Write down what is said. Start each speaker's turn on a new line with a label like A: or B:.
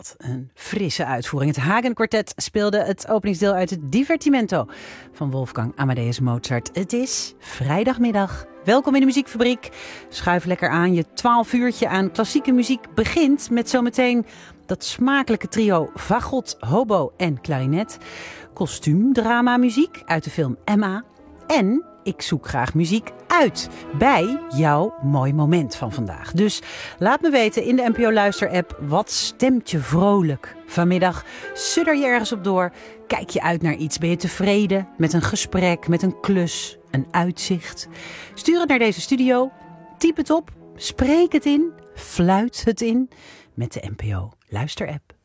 A: Wat een frisse uitvoering. Het Hagen Quartet speelde het openingsdeel uit het Divertimento van Wolfgang Amadeus Mozart. Het is vrijdagmiddag. Welkom in de Muziekfabriek. Schuif lekker aan. Je 12 uurtje aan klassieke muziek begint met zometeen dat smakelijke trio fagot, hobo en klarinet. Kostuumdrama muziek uit de film Emma. En ik zoek graag muziek uit bij jouw mooi moment van vandaag. Dus laat me weten in de NPO Luister app, wat stemt je vrolijk vanmiddag? Sudder je ergens op door? Kijk je uit naar iets? Ben je tevreden met een gesprek, met een klus, een uitzicht? Stuur het naar deze studio, typ het op, spreek het in, fluit het in met de NPO Luister app.